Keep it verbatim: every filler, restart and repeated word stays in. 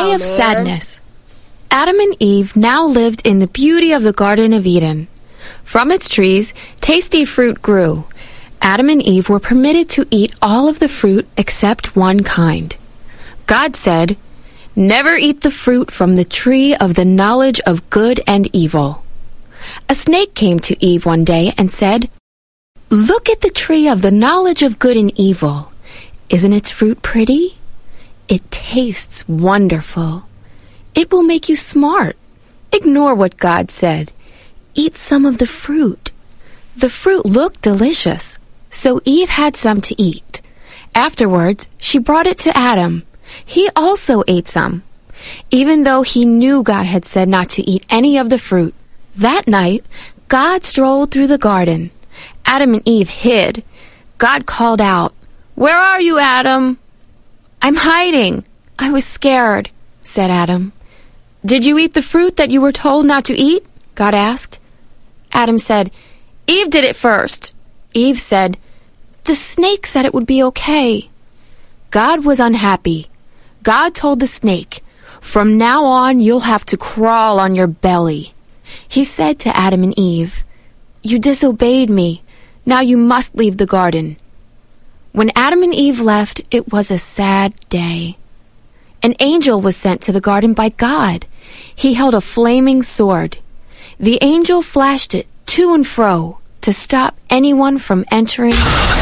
Day of man. Sadness. Adam and Eve now lived in the beauty of the Garden of Eden. From its trees, tasty fruit grew. Adam and Eve were permitted to eat all of the fruit except one kind. God said, "Never eat the fruit from the tree of the knowledge of good and evil." A snake came to Eve one day and said, "Look at the tree of the knowledge of good and evil. Isn't its fruit pretty? It tastes wonderful. It will make you smart. Ignore what God said. Eat some of the fruit." The fruit looked delicious, so Eve had some to eat. Afterwards, she brought it to Adam. He also ate some, even though he knew God had said not to eat any of the fruit. That night, God strolled through the garden. Adam and Eve hid. God called out, "Where are you, Adam?" "I'm hiding. I was scared," said Adam. "Did you eat the fruit that you were told not to eat?" God asked. Adam said, "Eve did it first." Eve said, "The snake said it would be okay." God was unhappy. God told the snake, "From now on, you'll have to crawl on your belly." He said to Adam and Eve, "You disobeyed me. Now you must leave the garden." When Adam and Eve left, it was a sad day. An angel was sent to the garden by God. He held a flaming sword. The angel flashed it to and fro to stop anyone from entering